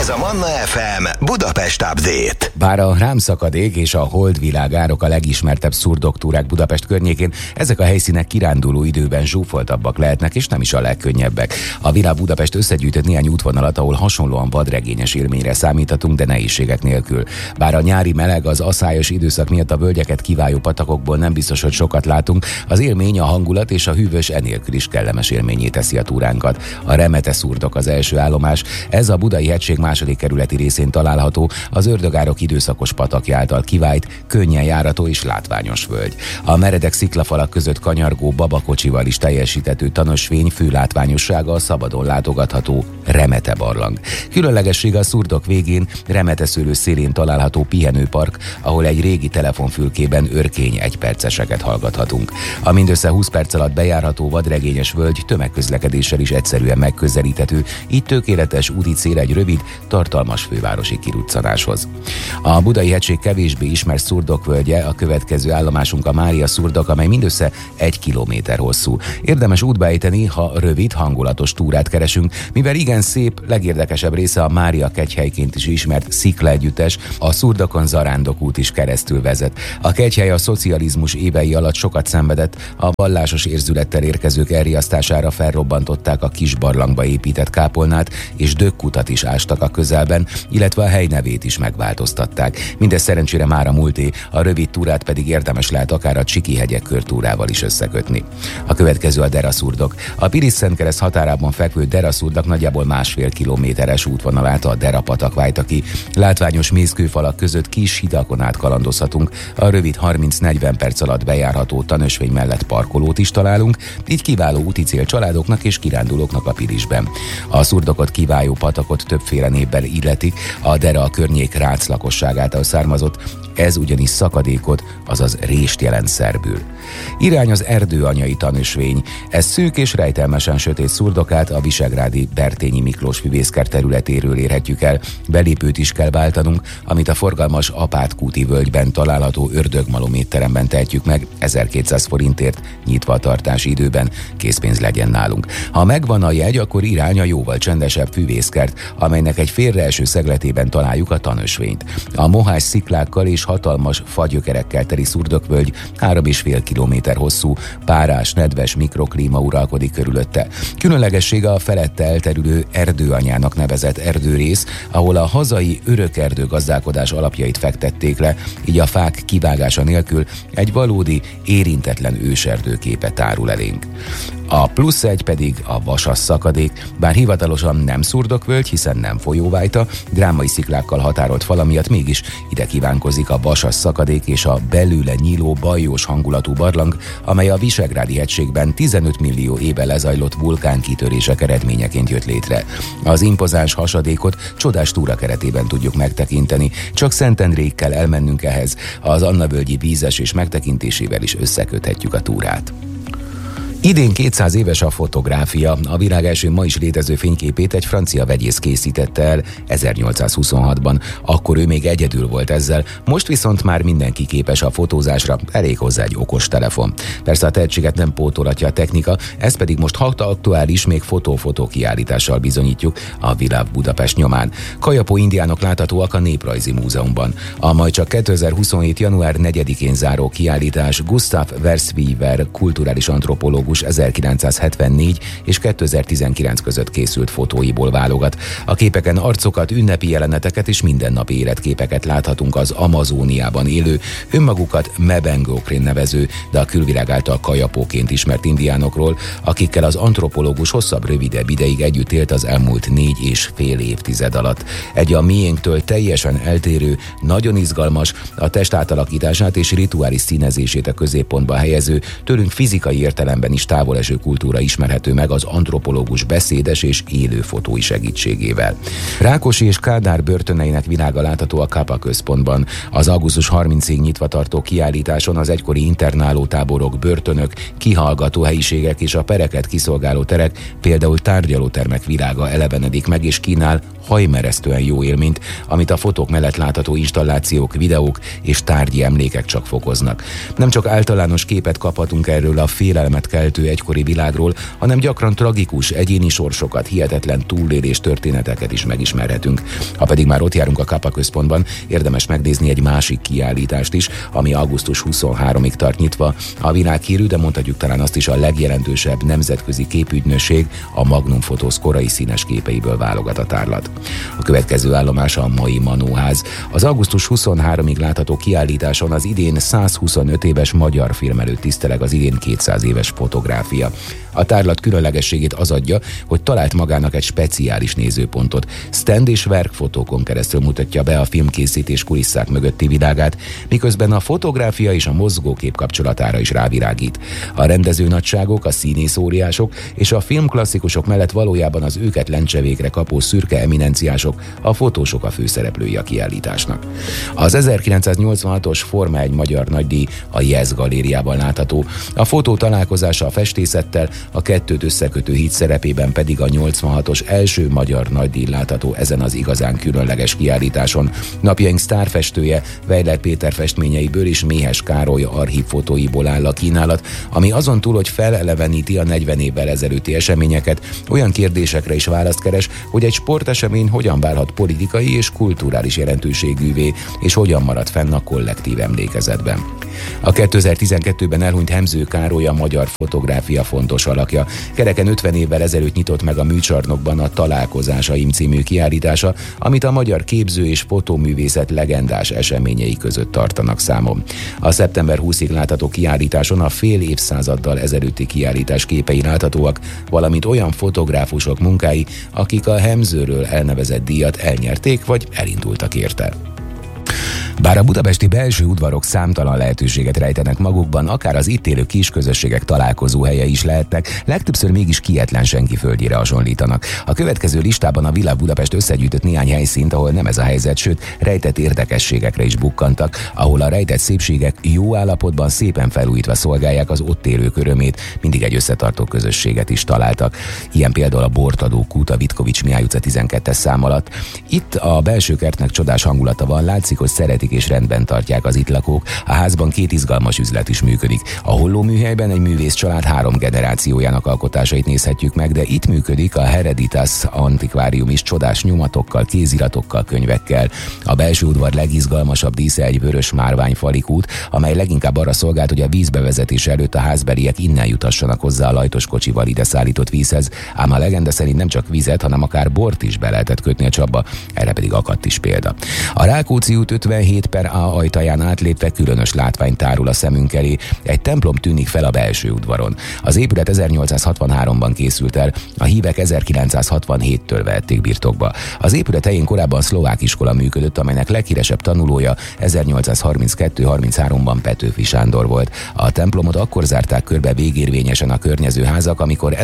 Ez a Manna FM Budapest Update. Bár a rámszakadék és a holdvilágárok a legismertebb szurdoktúrák Budapest környékén, ezek a helyszínek kiránduló időben zsúfoltabbak lehetnek, és nem is a legkönnyebbek. A Világ Budapest összegyűjtött néhány útvonalat, ahol hasonlóan vadregényes élményre számíthatunk, de nehézségek nélkül. Bár a nyári meleg, az aszályos időszak miatt a völgyeket kiváló patakokból nem biztos, hogy sokat látunk, az élmény, a hangulat és a hűvös enélkül is kellemes élményé teszi a túránkat. A Remete szurdok az első állomás, ez a Budai hegység második kerületi részén található, az Ördögárok időszakos patakja által kivált, könnyen járható és látványos völgy. A meredek sziklafalak között kanyargó babakocsival is teljesíthető tanösvény fő látványossága a szabadon látogatható Remete barlang. Különlegessége a szurdok végén, Remete szőlő szélén található pihenőpark, ahol egy régi telefonfülkében örkény egyperceseket hallgathatunk. A mindössze 20 perc alatt bejárható vadregényes völgy tömegközlekedéssel is egyszerűen megközelíthető, így tökéletes úti cél egy rövid, tartalmas fővárosi kiruccanáshoz. A Budai hegység kevésbé ismert szurdokvölgye, a következő állomásunk a Mária szurdok, amely mindössze 1 kilométer hosszú. Érdemes útba ejteni, ha rövid, hangulatos túrát keresünk, mivel igen szép, legérdekesebb része a Mária kegyhelyként is ismert sziklaegyüttes, a Szurdokon Zarándok út is keresztül vezet. A kegyhely a szocializmus évei alatt sokat szenvedett, a vallásos érzülettel érkezők elriasztására felrobbantották a kis barlangba épített kápolnát, és dögkutat is ástak a közelben, illetve a hely nevét is megváltoztatták. Mindez szerencsére már a múlté, a rövid túrát pedig érdemes lehet akár a Csiki-hegyek körtúrával is összekötni. A következő a Dera szurdok. A Pilis-Szentkereszt határában fekvő Dera szurdok nagyjából 1,5 kilométeres útvonalát a Dera patak válta ki. Látványos mészkőfalak között kis hidakon át kalandozhatunk. A rövid 30-40 perc alatt bejárható tanösvény mellett parkolót is találunk, így kiváló úti cél családoknak és kirándulóknak a Pilisben. A szurdokot kiváló patakot többféle névvel illetik, a Dera a környék Rác lakosságától származott, ez ugyanis szakadékot, azaz rést jelent szerbül. Irány az erdőanyai tanösvény. Ez szűk és rejtelmesen sötét szurdokát a visegrádi Bertényi Miklós füvészkert területéről érhetjük el. Belépőt is kell váltanunk, amit a forgalmas Apátkúti völgyben található Ördögmalom étteremben tehetjük meg 1200 forintért, nyitva a tartási időben, készpénz legyen nálunk. Ha megvan a jegy, akkor irány a jóval csendesebb füvészkert, amelynek egy félreeső szegletében találjuk a tanösvényt. A mohás sziklákkal és hatalmas fagyökerekkel teli szurdokvölgy 3,5 kilométer hosszú, párás, nedves mikroklíma uralkodik körülötte. Különlegessége a felette elterülő erdőanyának nevezett erdőrész, ahol a hazai örökerdő gazdálkodás alapjait fektették le, így a fák kivágása nélkül egy valódi, érintetlen őserdőképe tárul elénk. A plusz egy pedig a Vasas szakadék, bár hivatalosan nem szurdokvölgy, hiszen nem folyóvájta, drámai sziklákkal határolt fala miatt mégis ide kívánkozik a Vasas szakadék és a belőle nyíló bajós hangulatú barlang, amely a Visegrádi hegységben 15 millió éve lezajlott vulkánkitörések eredményeként jött létre. Az impozáns hasadékot csodás túra keretében tudjuk megtekinteni, csak Szentendréig kell elmennünk ehhez, az Annavölgyi vízesés megtekintésével is összeköthetjük a túrát. Idén 200 éves a fotográfia. A világ első ma is létező fényképét egy francia vegyész készítette el 1826-ban. Akkor ő még egyedül volt ezzel, most viszont már mindenki képes a fotózásra, elég hozzá egy okos telefon. Persze a tehetséget nem pótolhatja a technika, ez pedig most aktuális, még fotó kiállítással bizonyítjuk a Világ Budapest nyomán. Kajapó indiánok láthatóak a Néprajzi Múzeumban. A majd csak 2027. január 4-én záró kiállítás Gustav Verswever kulturális antropológus 1974 és 2019 között készült fotóiból válogat. A képeken arcokat, ünnepi jeleneteket és mindennapi életképeket láthatunk az Amazóniában élő, önmagukat Mebengokrin nevező, de a külvilág által kajapóként ismert indiánokról, akikkel az antropológus rövidebb ideig együtt élt az elmúlt 4,5 évtized alatt. Egy a miénktől teljesen eltérő, nagyon izgalmas, a test átalakítását és rituális színezését a középpontba helyező, tőlünk fizikai értelemben is távoleső kultúra ismerhető meg az antropológus beszédes és élő fotói segítségével. Rákosi és Kádár börtöneinek világa látható a Kapa központban. Az augusztus 30-ig nyitva tartó kiállításon az egykori internáló táborok, börtönök, kihallgató helyiségek és a pereket kiszolgáló terek, például tárgyalótermek világa elevenedik meg és kínál hajmeresztően jó élményt, amit a fotók mellett látható installációk, videók és tárgyi emlékek csak fokoznak. Nem csak általános képet kaphatunk erről a félelmet keltő megöltő egykori világról, hanem gyakran tragikus, egyéni sorsokat, hihetetlen túlélés történeteket is megismerhetünk. Ha pedig már ott járunk a Kappa központban, érdemes megnézni egy másik kiállítást is, ami augusztus 23-ig tart nyitva. A világhírű, de mondhatjuk talán azt is a legjelentősebb nemzetközi képügynökség, a Magnum Photos korai színes képeiből válogat a tárlat. A következő állomás a mai Manóház. Az augusztus 23-ig látható kiállításon az idén 125 éves magyar film előtt tiszteleg az idén 200 éves fotográfia. A tárlat különlegességét az adja, hogy talált magának egy speciális nézőpontot. Stand és verkfotókon keresztül mutatja be a filmkészítés kulisszák mögötti világát, miközben a fotográfia és a mozgókép kapcsolatára is rávilágít. A rendező nagyságok, a színész óriások és a filmklasszikusok mellett valójában az őket lencsevékre kapó szürke eminenciások, a fotósok a főszereplői a kiállításnak. Az 1986-os Forma 1 magyar nagydíj a Yes galériában látható. A fotó találkozása a festészettel, a kettőt összekötő híd szerepében pedig a 86-os első magyar nagydíj látható ezen az igazán különleges kiállításon. Napjaink sztárfestője Weiler Péter festményeiből és Méhes Károly archívfotóiból áll a kínálat, ami azon túl, hogy feleleveníti a 40 évvel ezelőtti eseményeket, olyan kérdésekre is választ keres, hogy egy sportesemény hogyan válhat politikai és kulturális jelentőségűvé, és hogyan marad fenn a kollektív emlékezetben. A 2012-ben elhunyt Hemző Károly a magyar fotográfia fontos alakja. Kereken 50 évvel ezelőtt nyitott meg a Műcsarnokban a Találkozásaim című kiállítása, amit a magyar képző és fotóművészet legendás eseményei között tartanak számon. A szeptember 20-ig látható kiállításon a fél évszázaddal ezelőtti kiállítás képei láthatóak, valamint olyan fotográfusok munkái, akik a Hemzőről elnevezett díjat elnyerték vagy elindultak érte. Bár a budapesti belső udvarok számtalan lehetőséget rejtenek magukban, akár az itt élő kisközösségek találkozóhelye is lehetnek, legtöbbször mégis kietlen senki földjére hasonlítanak. A következő listában a Villa Budapest összegyűjtött néhány helyszínt, ahol nem ez a helyzet, sőt, rejtett érdekességekre is bukkantak, ahol a rejtett szépségek jó állapotban szépen felújítva szolgálják az ott élők örömét, mindig egy összetartó közösséget is találtak. Ilyen például a Bortadó kút a Vitkovics Mihály utca 12-es szám alatt. Itt a belső kertnek csodás hangulata van, látszik, hogy szeretik és rendben tartják az itt lakók. A házban két izgalmas üzlet is működik. A Holló műhelyben egy művész család 3 generációjának alkotásait nézhetjük meg, de itt működik a Hereditas Antikvárium is csodás nyomatokkal, kéziratokkal, könyvekkel. A belső udvar legizgalmasabb dísze egy vörös márványfali kút, amely leginkább arra szolgált, hogy a vízbevezetés előtt a házbeliek innen jutassanak hozzá a lajtos kocsival ide szállított vízhez, ám a legenda szerint nem csak vizet, hanem akár bort is be lehetett kötni a csapba, erre pedig akadt is példa. A Rákóczi út 57/A ajtaján átlépve különös látvány tárul a szemünk elé. Egy templom tűnik fel a belső udvaron. Az épület 1863-ban készült el, a hívek 1967-től vehették birtokba. Az épület helyén korábban szlovák iskola működött, amelynek leghíresebb tanulója 1832-33-ban Petőfi Sándor volt. A templomot akkor zárták körbe végérvényesen a környező házak, amikor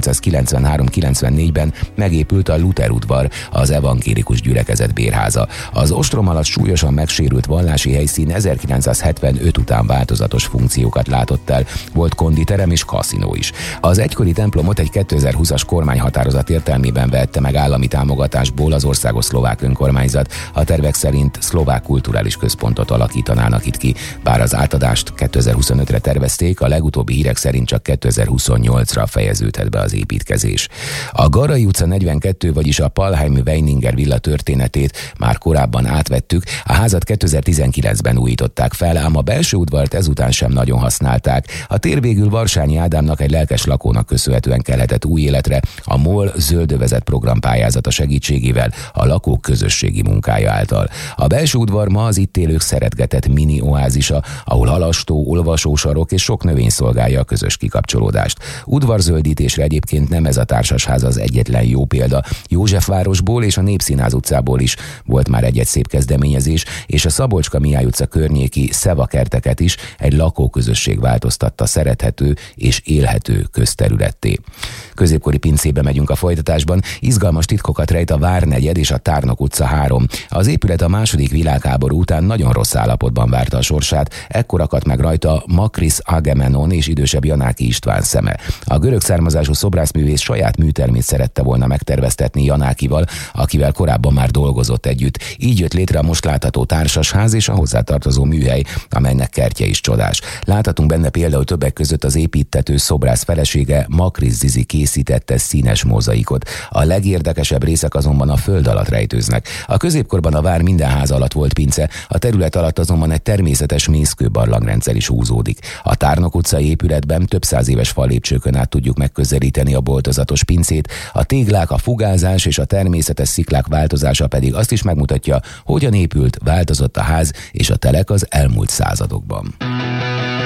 1893-94-ben megépült a Luther udvar, az evangélikus gyülekezet bérháza. Az ostrom alatt súlyosan megsérült vallási helyszín 1975 után változatos funkciókat látott el, volt konditerem és kaszinó is. Az egykori templomot egy 2020-as kormányhatározat értelmében vette meg állami támogatásból az országos szlovák önkormányzat. A tervek szerint szlovák kulturális központot alakítanának itt ki, bár az átadást 2025-re tervezték, a legutóbbi hírek szerint csak 2028-ra fejeződhet be az építkezés. A Garai utca 42, vagyis a Palheim-Weininger villa történetét már korábban átvettük, a házat 2019-ben újították fel, ám a belső udvart ezután sem nagyon használták. A tér végül Varsányi Ádámnak, egy lelkes lakónak köszönhetően kelhetett új életre, a MOL zöldövezet program pályázata segítségével, a lakók közösségi munkája által. A belső udvar ma az itt élők szeretgetett mini oázisa, ahol halastó, olvasósarok és sok növény szolgálja a közös kikapcsolódást. Udvarzöldítésre egyébként nem ez a társasház az egyetlen jó példa. Józsefvárosból és a Népszínház utcából is volt már egy szép kezdeményezés, és a Szabolcska Mihály utca környéki szevakerteket is egy lakóközösség változtatta szerethető és élhető közterületté. Középkori pincébe megyünk a folytatásban, izgalmas titkokat rejt a Várnegyed és a Tárnok utca 3. Az épület a II. Világháború után nagyon rossz állapotban várta a sorsát, ekkor akadt meg rajta Makris Agamemnon és idősebb Janáki István szeme. A görög származású szobrászművész saját műtermét szerette volna megterveztetni Janákival, akivel korábban már dolgozott együtt. Így jött létre a most látható társas társasház és a hozzátartozó műhely, amelynek kertje is csodás. Láthatunk benne például többek között az építtető szobrász felesége Makris Zizi készítette színes mozaikot. A legérdekesebb részek azonban a föld alatt rejtőznek. A középkorban a vár minden ház alatt volt pince, a terület alatt azonban egy természetes mészkőbarlangrendszer is húzódik. A Tárnok utcai épületben több száz éves fallépcsőkön át tudjuk megközelíteni a boltozatos pincét, a téglák, a fugázás és a természetes sziklák változása pedig azt is megmutatja, hogyan épült, változott a ház és a telek az elmúlt századokban.